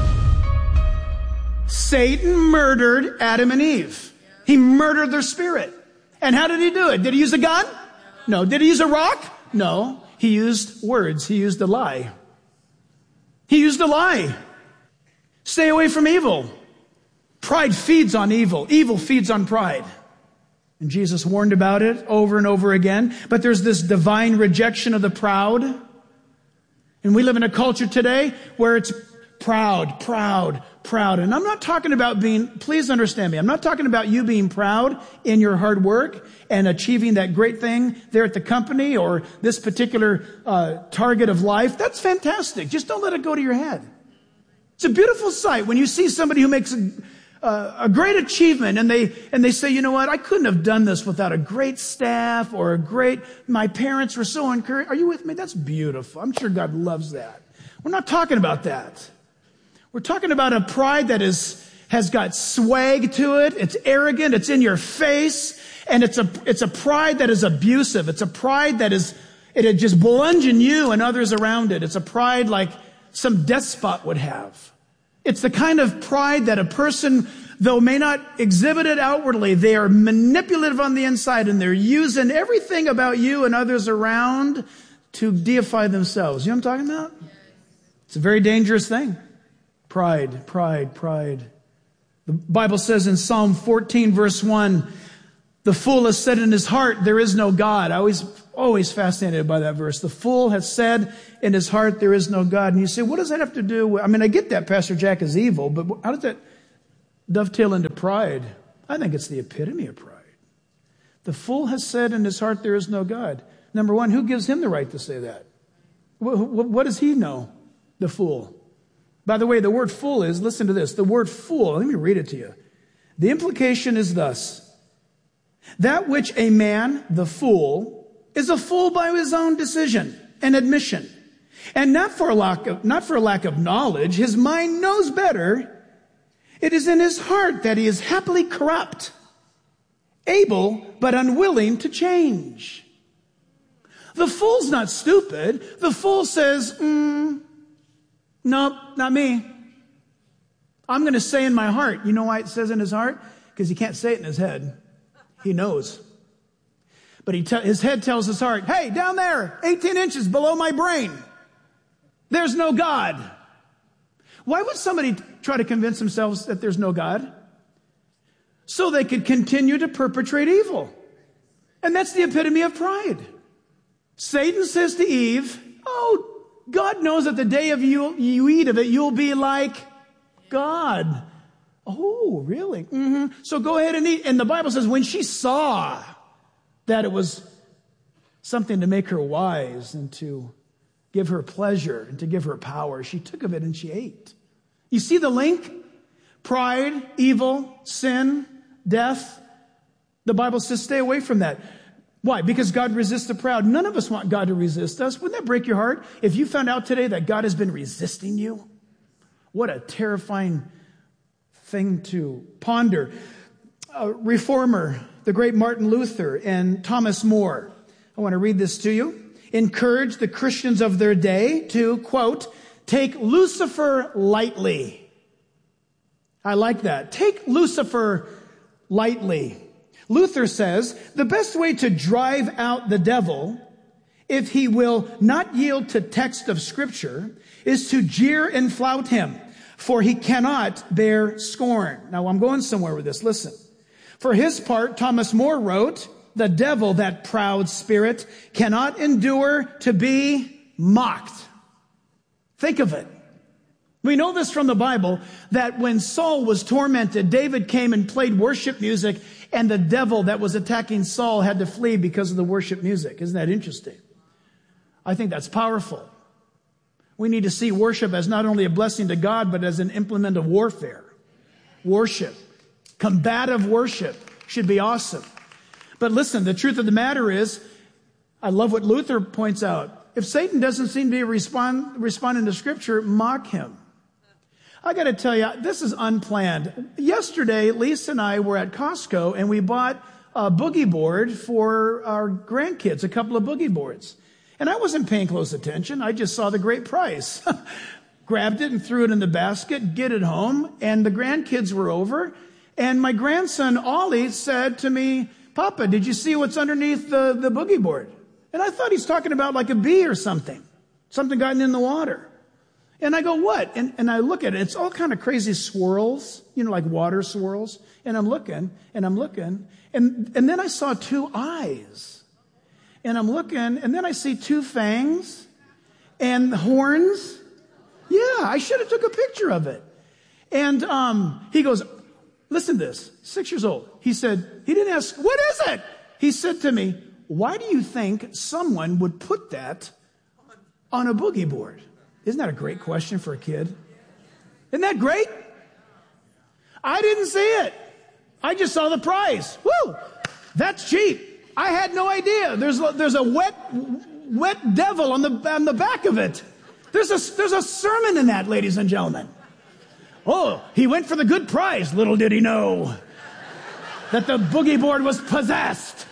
Satan murdered Adam and Eve. He murdered their spirit. And how did he do it? Did he use a gun? No. Did he use a rock? No. He used words. He used a lie. He used a lie. Stay away from evil. Pride feeds on evil. Evil feeds on pride. And Jesus warned about it over and over again. But there's this divine rejection of the proud. And we live in a culture today where it's proud, proud, proud. And I'm not talking about being, please understand me, I'm not talking about you being proud in your hard work and achieving that great thing there at the company or this particular uh, target of life. That's fantastic. Just don't let it go to your head. It's a beautiful sight when you see somebody who makes a, uh, a great achievement and they and they say, you know what, I couldn't have done this without a great staff or a great, my parents were so encouraged. Are you with me? That's beautiful. I'm sure God loves that. We're not talking about that. We're talking about a pride that is has got swag to it. It's arrogant. It's in your face. And it's a it's a pride that is abusive. It's a pride that is, it just bludgeon you and others around it. It's a pride like some despot would have. It's the kind of pride that a person, though may not exhibit it outwardly, they are manipulative on the inside and they're using everything about you and others around to deify themselves. You know what I'm talking about? It's a very dangerous thing. Pride, pride, pride. The Bible says in Psalm fourteen, verse one, the fool has said in his heart, there is no God. I always, always fascinated by that verse. The fool has said in his heart, there is no God. And you say, what does that have to do with, I mean, I get that Pastor Jack is evil, but how does that dovetail into pride? I think it's the epitome of pride. The fool has said in his heart, there is no God. Number one, who gives him the right to say that? What, what, what does he know? The fool. By the way, the word fool is, listen to this, the word fool, let me read it to you. The implication is thus, that which a man, the fool, is a fool by his own decision and admission. And not for a lack of, not for a lack of knowledge, his mind knows better. It is in his heart that he is happily corrupt, able but unwilling to change. The fool's not stupid. The fool says, mm, nope, not me. I'm going to say in my heart. You know why it says in his heart? Because he can't say it in his head. He knows. But he te- his head tells his heart, hey, down there, eighteen inches below my brain, there's no God. Why would somebody try to convince themselves that there's no God? So they could continue to perpetrate evil. And that's the epitome of pride. Satan says to Eve, oh, God knows that the day of you, you eat of it, you'll be like God. Oh, really? Mm-hmm. So go ahead and eat. And the Bible says when she saw that it was something to make her wise and to give her pleasure and to give her power, she took of it and she ate. You see the link? Pride, evil, sin, death. The Bible says stay away from that. Why? Because God resists the proud. None of us want God to resist us. Wouldn't that break your heart if you found out today that God has been resisting you? What a terrifying thing to ponder. A reformer, the great Martin Luther and Thomas More, I want to read this to you, encouraged the Christians of their day to, quote, take Lucifer lightly. I like that. Take Lucifer lightly. Luther says, the best way to drive out the devil, if he will not yield to text of Scripture, is to jeer and flout him, for he cannot bear scorn. Now, I'm going somewhere with this. Listen. For his part, Thomas More wrote, the devil, that proud spirit, cannot endure to be mocked. Think of it. We know this from the Bible, that when Saul was tormented, David came and played worship music, and the devil that was attacking Saul had to flee because of the worship music. Isn't that interesting? I think that's powerful. We need to see worship as not only a blessing to God, but as an implement of warfare. Worship, combative worship should be awesome. But listen, the truth of the matter is, I love what Luther points out. If Satan doesn't seem to be respond, responding to Scripture, mock him. I got to tell you, this is unplanned. Yesterday, Lisa and I were at Costco and we bought a boogie board for our grandkids, a couple of boogie boards. And I wasn't paying close attention. I just saw the great price. Grabbed it and threw it in the basket, get it home, and the grandkids were over. And my grandson, Ollie, said to me, Papa, did you see what's underneath the, the boogie board? And I thought he's talking about like a bee or something. Something gotten in the water. And I go, what? And, and I look at it. It's all kind of crazy swirls, you know, like water swirls. And I'm looking, and I'm looking. And, and then I saw two eyes. And I'm looking, and then I see two fangs and horns. Yeah, I should have took a picture of it. And um, he goes, listen to this, six years old. He said, he didn't ask, what is it? He said to me, why do you think someone would put that on a boogie board? Isn't that a great question for a kid? Isn't that great? I didn't see it. I just saw the price. Woo! That's cheap. I had no idea. There's a, there's a wet wet devil on the on the back of it. There's a there's a sermon in that, ladies and gentlemen. Oh, he went for the good price. Little did he know that the boogie board was possessed.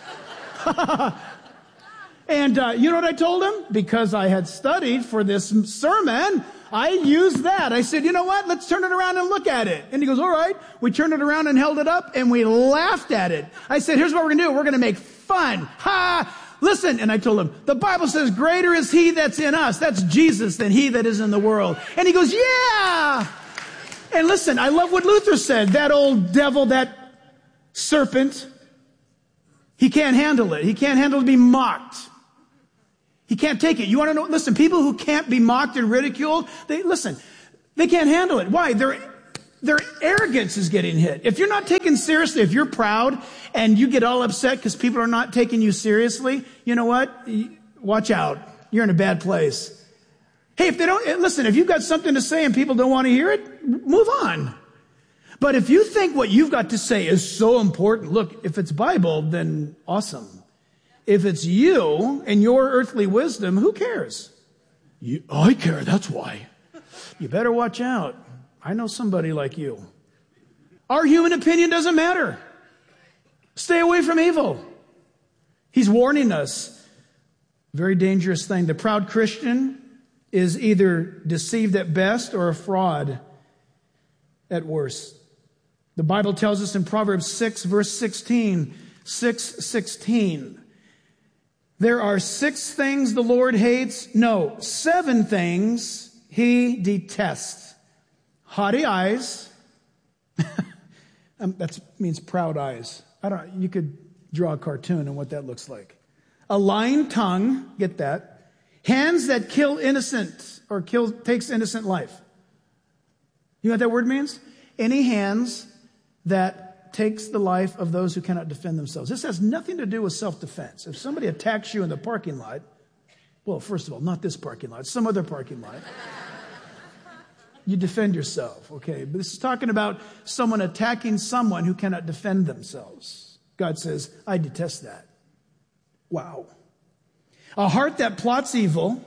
And uh, you know what I told him? Because I had studied for this sermon, I used that. I said, you know what? Let's turn it around and look at it. And he goes, all right. We turned it around and held it up, and we laughed at it. I said, here's what we're going to do. We're going to make fun. Ha! Listen, and I told him, the Bible says, greater is he that's in us, that's Jesus, than he that is in the world. And he goes, yeah. And listen, I love what Luther said. That old devil, that serpent, he can't handle it. He can't handle to be mocked. He can't take it. You want to know? Listen, people who can't be mocked and ridiculed, they listen, they can't handle it. Why? Their, their arrogance is getting hit. If you're not taken seriously, if you're proud and you get all upset because people are not taking you seriously, you know what? Watch out. You're in a bad place. Hey, if they don't, listen, if you've got something to say and people don't want to hear it, move on. But if you think what you've got to say is so important, look, if it's Bible, then awesome. If it's you and your earthly wisdom, who cares? You, I care, that's why. You better watch out. I know somebody like you. Our human opinion doesn't matter. Stay away from evil. He's warning us. Very dangerous thing. The proud Christian is either deceived at best or a fraud at worst. The Bible tells us in Proverbs six, verse sixteen, six sixteen, there are six things the Lord hates. No, seven things he detests. Haughty eyes. um, that means proud eyes. I don't. You could draw a cartoon on what that looks like. A lying tongue. Get that. Hands that kill innocent or kill takes innocent life. You know what that word means? Any hands that takes the life of those who cannot defend themselves. This has nothing to do with self-defense. If somebody attacks you in the parking lot, well, first of all, not this parking lot, some other parking lot, you defend yourself, okay? But this is talking about someone attacking someone who cannot defend themselves. God says, I detest that. Wow. A heart that plots evil,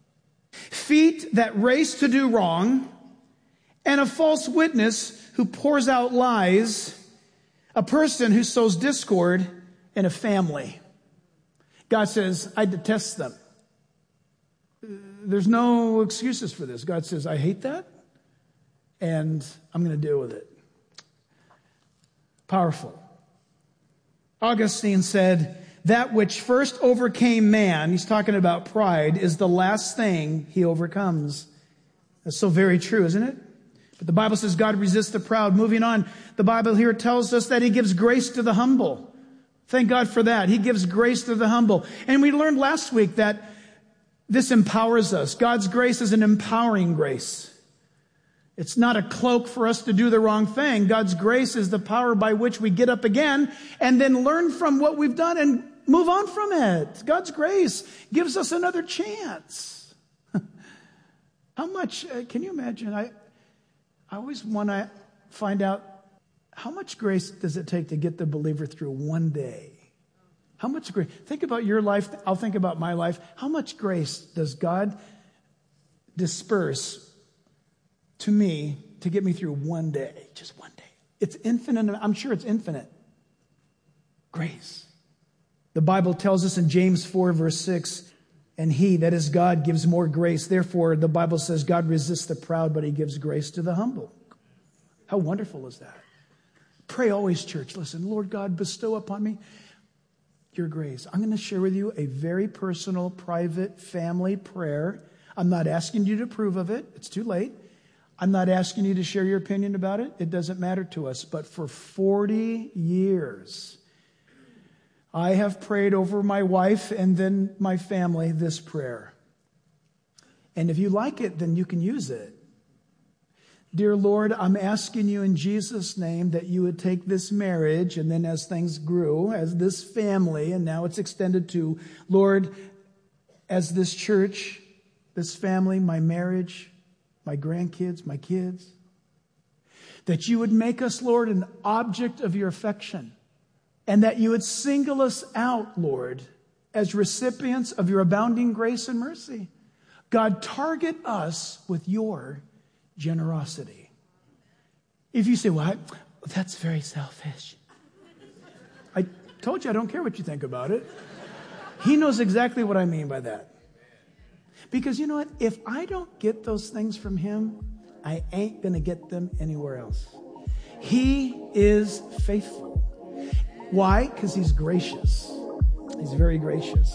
feet that race to do wrong, and a false witness who pours out lies, a person who sows discord in a family. God says, I detest them. There's no excuses for this. God says, I hate that, and I'm going to deal with it. Powerful. Augustine said, that which first overcame man, he's talking about pride, is the last thing he overcomes. That's so very true, isn't it? But the Bible says God resists the proud. Moving on, the Bible here tells us that he gives grace to the humble. Thank God for that. He gives grace to the humble. And we learned last week that this empowers us. God's grace is an empowering grace. It's not a cloak for us to do the wrong thing. God's grace is the power by which we get up again and then learn from what we've done and move on from it. God's grace gives us another chance. How much, uh, can you imagine? I, I always want to find out how much grace does it take to get the believer through one day? How much grace? Think about your life. I'll think about my life. How much grace does God disperse to me to get me through one day? Just one day. It's infinite. I'm sure it's infinite. Grace. The Bible tells us in James four, verse six, and he, that is God, gives more grace. Therefore, the Bible says God resists the proud, but he gives grace to the humble. How wonderful is that? Pray always, church. Listen, Lord God, bestow upon me your grace. I'm going to share with you a very personal, private, family prayer. I'm not asking you to approve of it. It's too late. I'm not asking you to share your opinion about it. It doesn't matter to us. But for forty years, I have prayed over my wife and then my family this prayer. And if you like it, then you can use it. Dear Lord, I'm asking you in Jesus' name that you would take this marriage, and then as things grew, as this family, and now it's extended to, Lord, as this church, this family, my marriage, my grandkids, my kids, that you would make us, Lord, an object of your affection, and that you would single us out, Lord, as recipients of your abounding grace and mercy. God, target us with your generosity. If you say, well, I, that's very selfish. I told you I don't care what you think about it. He knows exactly what I mean by that. Because you know what? If I don't get those things from him, I ain't going to get them anywhere else. He is faithful. Why? Because he's gracious. He's very gracious.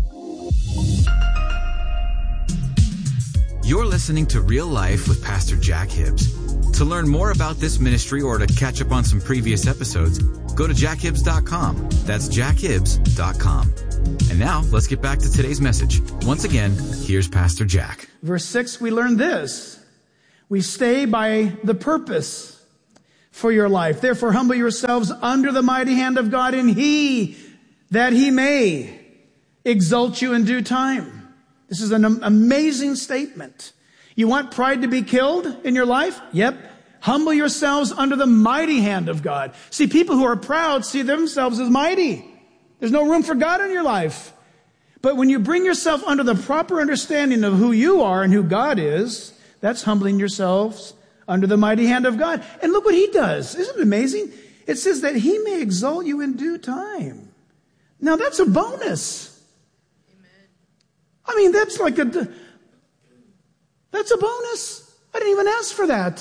You're listening to Real Life with Pastor Jack Hibbs. To learn more about this ministry or to catch up on some previous episodes, go to jack hibbs dot com. That's jack hibbs dot com. And now, let's get back to today's message. Once again, here's Pastor Jack. Verse six, we learn this. We stay by the purpose for your life. Therefore, humble yourselves under the mighty hand of God, and He, that He may exalt you in due time. This is an amazing statement. You want pride to be killed in your life? Yep. Humble yourselves under the mighty hand of God. See, people who are proud see themselves as mighty. There's no room for God in your life. But when you bring yourself under the proper understanding of who you are and who God is, that's humbling yourselves under the mighty hand of God. And look what He does. Isn't it amazing? It says that He may exalt you in due time. Now that's a bonus. Amen. I mean, that's like a, that's a bonus. I didn't even ask for that.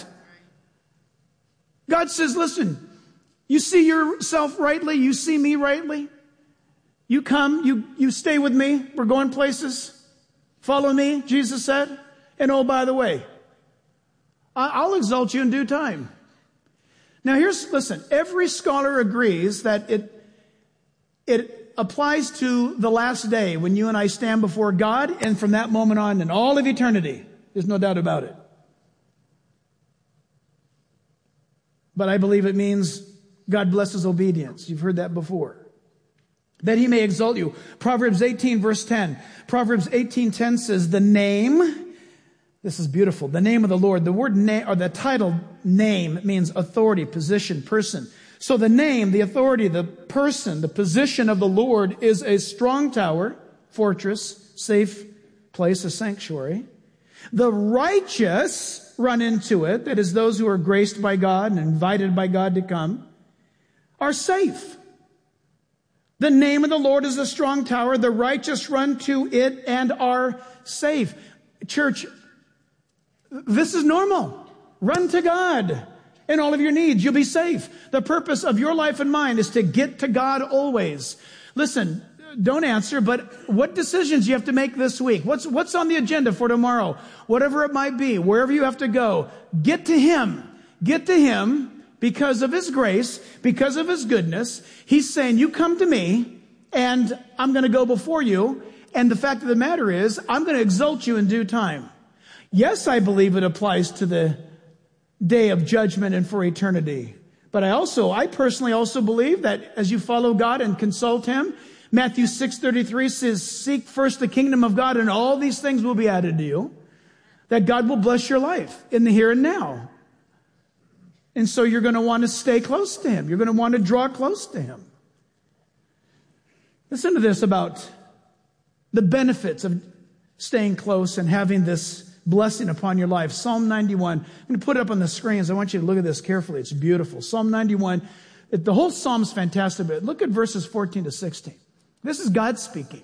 God says, listen, you see yourself rightly, you see me rightly. You come, you, you stay with me. We're going places. Follow me, Jesus said. And oh, by the way, I'll exalt you in due time. Now here's, listen, every scholar agrees that it, it applies to the last day when you and I stand before God, and from that moment on in all of eternity. There's no doubt about it. But I believe it means God blesses obedience. You've heard that before. That He may exalt you. Proverbs eighteen verse ten. Proverbs eighteen ten says, the name, this is beautiful, the name of the Lord. The word name, or the title name, means authority, position, person. So the name, the authority, the person, the position of the Lord is a strong tower, fortress, safe place, a sanctuary. The righteous run into it, that is those who are graced by God and invited by God to come, are safe. The name of the Lord is a strong tower. The righteous run to it and are safe. Church, this is normal. Run to God in all of your needs. You'll be safe. The purpose of your life and mine is to get to God always. Listen, don't answer, but what decisions you have to make this week? What's, what's on the agenda for tomorrow? Whatever it might be, wherever you have to go, get to Him. Get to Him. Because of His grace, because of His goodness, He's saying, you come to me, and I'm going to go before you. And the fact of the matter is, I'm going to exalt you in due time. Yes, I believe it applies to the day of judgment and for eternity. But I also, I personally also believe that as you follow God and consult Him, Matthew six thirty-three says, seek first the kingdom of God, and all these things will be added to you. That God will bless your life in the here and now. And so you're going to want to stay close to Him. You're going to want to draw close to Him. Listen to this about the benefits of staying close and having this blessing upon your life. Psalm ninety-one. I'm going to put it up on the screens. I want you to look at this carefully. It's beautiful. Psalm ninety-one. The whole psalm is fantastic. But look at verses fourteen to sixteen. This is God speaking.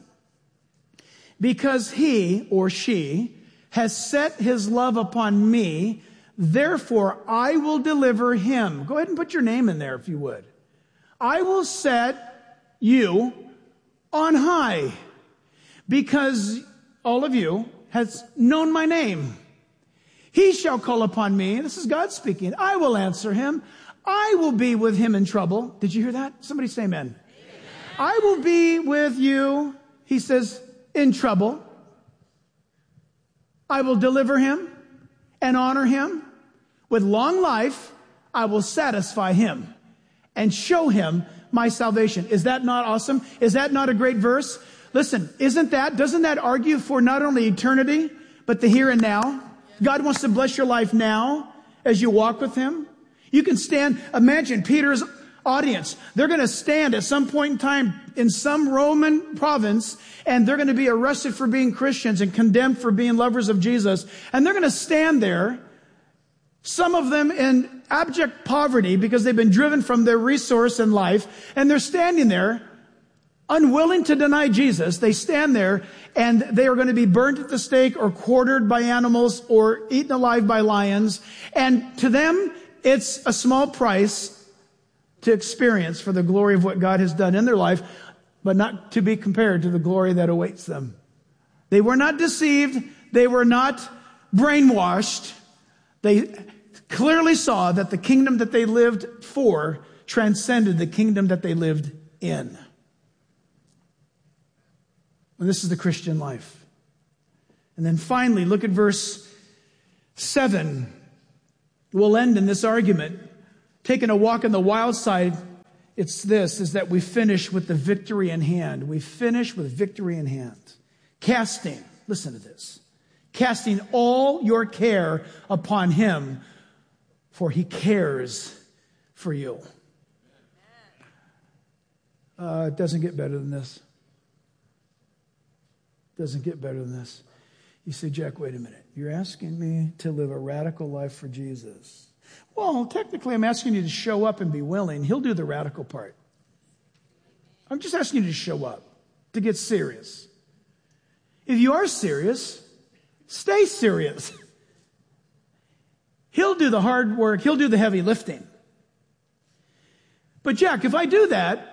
Because He or she has set His love upon me, therefore, I will deliver him. Go ahead and put your name in there if you would. I will set you on high because all of you has known my name. He shall call upon me. This is God speaking. I will answer him. I will be with him in trouble. Did you hear that? Somebody say amen. Amen. I will be with you, he says, in trouble. I will deliver him and honor him. With long life, I will satisfy him and show him my salvation. Is that not awesome? Is that not a great verse? Listen, isn't that, doesn't that argue for not only eternity, but the here and now? God wants to bless your life now as you walk with him. You can stand, imagine Peter's audience. They're going to stand at some point in time in some Roman province, and they're going to be arrested for being Christians and condemned for being lovers of Jesus. And they're going to stand there, some of them in abject poverty because they've been driven from their resource in life, and they're standing there unwilling to deny Jesus. They stand there and they are going to be burnt at the stake or quartered by animals or eaten alive by lions. And to them, it's a small price to experience for the glory of what God has done in their life. but not to be compared to the glory that awaits them. They were not deceived. They were not brainwashed. They clearly saw that the kingdom that they lived for transcended the kingdom that they lived in. And this is the Christian life. And then finally, look at verse seven. We'll end in this argument. Taking a walk on the wild side, it's this, is that we finish with the victory in hand. We finish with victory in hand. Casting, listen to this. Casting all your care upon him, for he cares for you. Uh, it doesn't get better than this. Doesn't get better than this. You say, Jack, wait a minute. You're asking me to live a radical life for Jesus. Well, technically, I'm asking you to show up and be willing. He'll do the radical part. I'm just asking you to show up, to get serious. If you are serious, stay serious. He'll do the hard work. He'll do the heavy lifting. But Jack, if I do that,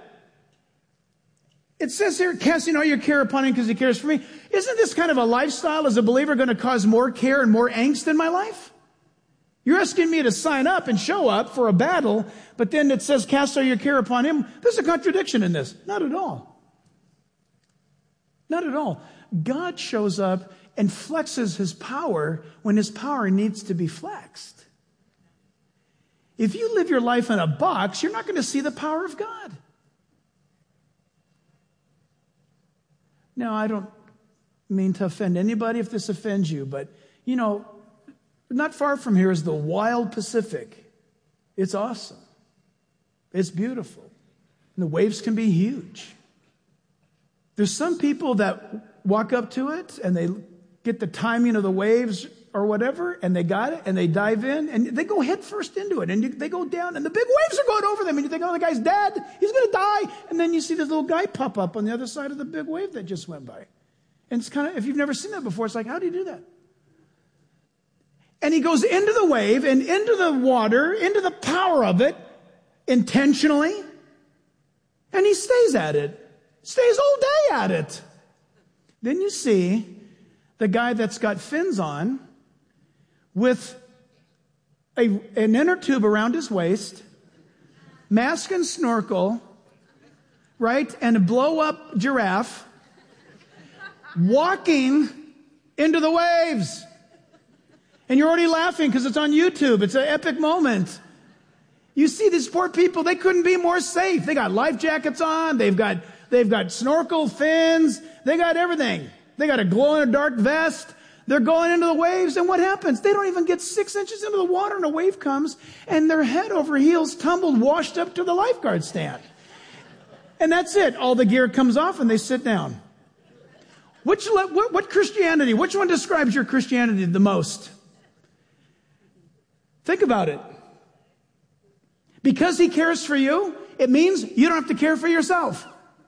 it says here, casting all your care upon him because he cares for me. Isn't this kind of a lifestyle as a believer going to cause more care and more angst in my life? You're asking me to sign up and show up for a battle, but then it says cast all your care upon him. There's a contradiction in this. Not at all. Not at all. God shows up and flexes his power when his power needs to be flexed. If you live your life in a box, you're not going to see the power of God. Now, I don't mean to offend anybody if this offends you, but, you know, not far from here is the wild Pacific. It's awesome. It's beautiful. And the waves can be huge. There's some people that walk up to it and they get the timing of the waves or whatever, and they got it, and they dive in, and they go head first into it, and you, they go down, and the big waves are going over them, and you think, oh, the guy's dead. He's going to die. And then you see this little guy pop up on the other side of the big wave that just went by. And it's kind of, if you've never seen that before, it's like, how do you do that? And he goes into the wave and into the water, into the power of it, intentionally, and he stays at it. Stays all day at it. Then you see the guy that's got fins on with a, an inner tube around his waist, mask and snorkel, right, and a blow-up giraffe, walking into the waves. And you're already laughing because it's on YouTube. It's an epic moment. You see these poor people, they couldn't be more safe. They got life jackets on. They've got, they've got snorkel fins. They got everything. They got a glow-in-the-dark vest. They're going into the waves, and what happens? They don't even get six inches into the water, and a wave comes, and they're head over heels, tumbled, washed up to the lifeguard stand. And that's it. All the gear comes off, and they sit down. Which, what, what Christianity, which one describes your Christianity the most? Think about it. Because he cares for you, it means you don't have to care for yourself.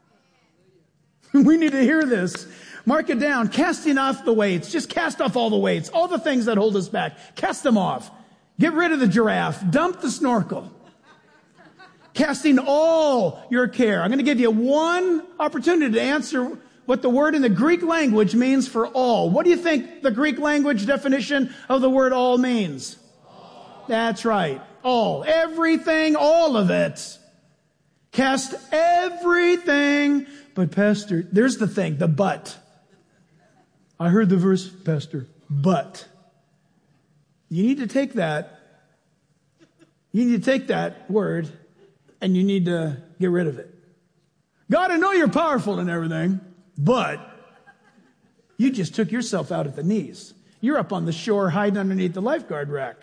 We need to hear this. Mark it down. Casting off the weights. Just cast off all the weights. All the things that hold us back. Cast them off. Get rid of the giraffe. Dump the snorkel. Casting all your care. I'm going to give you one opportunity to answer what the word in the Greek language means for all. What do you think the Greek language definition of the word all means? All. That's right. All. Everything, all of it. Cast everything. But Pastor, there's the thing, the but. I heard the verse, Pastor, but. You need to take that. You need to take that word and you need to get rid of it. God, I know you're powerful and everything, but you just took yourself out at the knees. You're up on the shore hiding underneath the lifeguard rack.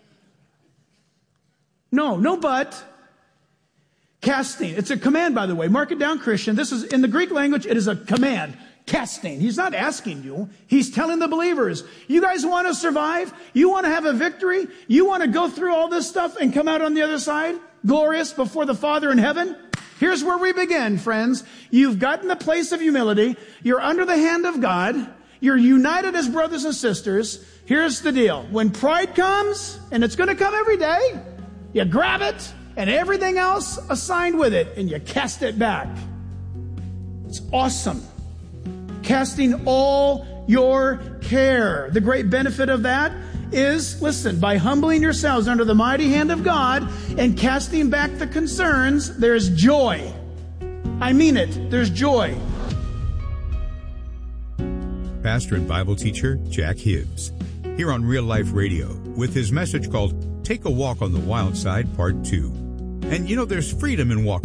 No, no but. Casting. It's a command, by the way. Mark it down, Christian. This is, in the Greek language, it is a command. Casting. He's not asking you. He's telling the believers, you guys want to survive? You want to have a victory? You want to go through all this stuff and come out on the other side glorious before the Father in heaven? Here's where we begin, friends. You've gotten the place of humility. You're under the hand of God. You're united as brothers and sisters. Here's the deal. When pride comes, and it's going to come every day, you grab it and everything else assigned with it, and you cast it back. It's awesome. Casting all your care. The great benefit of that is, listen, by humbling yourselves under the mighty hand of God and casting back the concerns, there's joy. I mean it. There's joy. Pastor and Bible teacher Jack Hibbs, here on Real Life Radio with his message called Take a Walk on the Wild Side, Part two. And you know, there's freedom in walking